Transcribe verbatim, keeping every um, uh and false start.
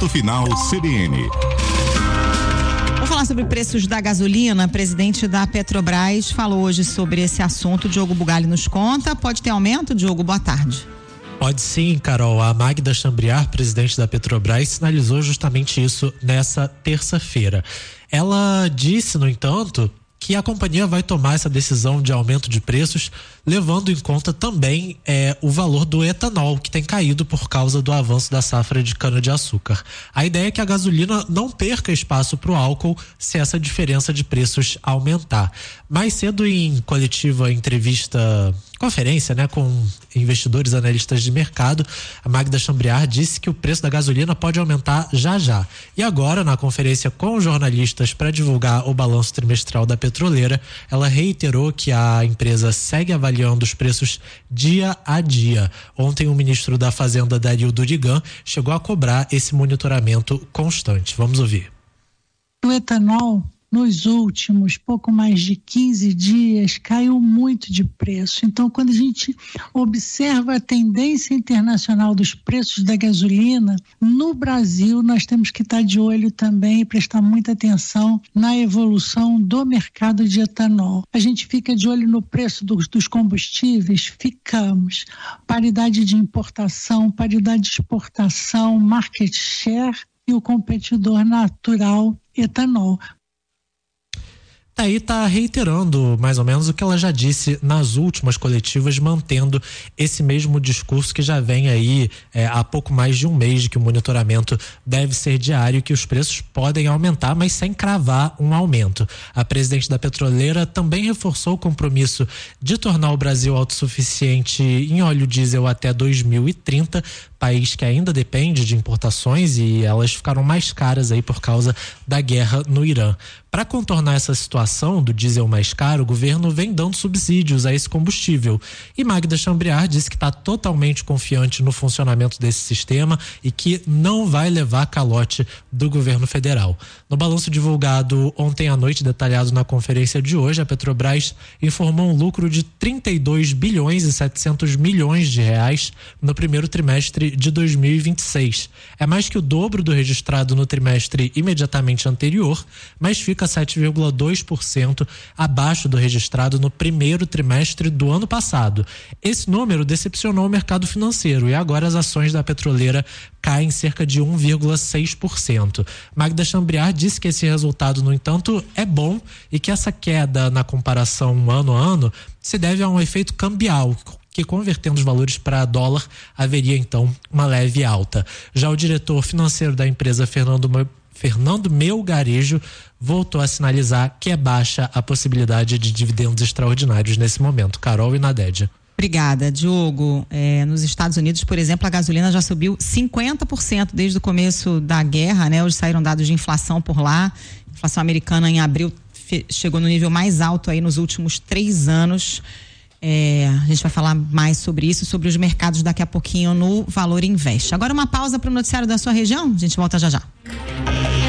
Ponto Final C B N. Vamos falar sobre preços da gasolina. O presidente da Petrobras falou hoje sobre esse assunto. Diogo Bugalli nos conta. Pode ter aumento, Diogo? Boa tarde. Pode sim, Carol. A Magda Chambriard, presidente da Petrobras, sinalizou justamente isso nessa terça-feira. Ela disse, no entanto, que a companhia vai tomar essa decisão de aumento de preços, levando em conta também é, o valor do etanol, que tem caído por causa do avanço da safra de cana-de-açúcar. A ideia é que a gasolina não perca espaço para o álcool se essa diferença de preços aumentar. Mais cedo, em coletiva entrevista, conferência, né, com investidores analistas de mercado, a Magda Chambriard disse que o preço da gasolina pode aumentar já já. E agora, na conferência com jornalistas para divulgar o balanço trimestral da petroleira, ela reiterou que a empresa segue avaliando os preços dia a dia. Ontem, o ministro da Fazenda, Dario Durigan, chegou a cobrar esse monitoramento constante. Vamos ouvir. O etanol, nos últimos pouco mais de quinze dias, caiu muito de preço. Então, quando a gente observa a tendência internacional dos preços da gasolina, no Brasil nós temos que estar de olho também e prestar muita atenção na evolução do mercado de etanol. A gente fica de olho no preço dos, dos combustíveis? Ficamos. Paridade de importação, paridade de exportação, market share e o competidor natural, etanol. Aí está reiterando mais ou menos o que ela já disse nas últimas coletivas, mantendo esse mesmo discurso que já vem aí é, há pouco mais de um mês, de que o monitoramento deve ser diário e que os preços podem aumentar, mas sem cravar um aumento. A presidente da petroleira também reforçou o compromisso de tornar o Brasil autossuficiente em óleo diesel até dois mil e trinta, país que ainda depende de importações e elas ficaram mais caras aí por causa da guerra no Irã. Para contornar essa situação do diesel mais caro, o governo vem dando subsídios a esse combustível. E Magda Chambriard disse que está totalmente confiante no funcionamento desse sistema e que não vai levar calote do governo federal. No balanço divulgado ontem à noite, detalhado na conferência de hoje, a Petrobras informou um lucro de trinta e dois bilhões e setecentos milhões de reais no primeiro trimestre de dois mil e vinte e seis. É mais que o dobro do registrado no trimestre imediatamente anterior, mas fica sete vírgula dois por cento abaixo do registrado no primeiro trimestre do ano passado. Esse número decepcionou o mercado financeiro e agora as ações da petroleira caem cerca de um vírgula seis por cento. Magda Chambriard disse que esse resultado, no entanto, é bom e que essa queda na comparação ano a ano se deve a um efeito cambial, que convertendo os valores para dólar haveria então uma leve alta. Já o diretor financeiro da empresa, Fernando Fernando Melgarejo, voltou a sinalizar que é baixa a possibilidade de dividendos extraordinários nesse momento. Carol e Nadédia. Obrigada, Diogo. É, nos Estados Unidos, por exemplo, a gasolina já subiu cinquenta por cento desde o começo da guerra, né? Hoje saíram dados de inflação por lá. A inflação americana em abril fe- chegou no nível mais alto aí nos últimos três anos. É, a gente vai falar mais sobre isso, sobre os mercados daqui a pouquinho no Valor Invest. Agora uma pausa para o noticiário da sua região. A gente volta já já.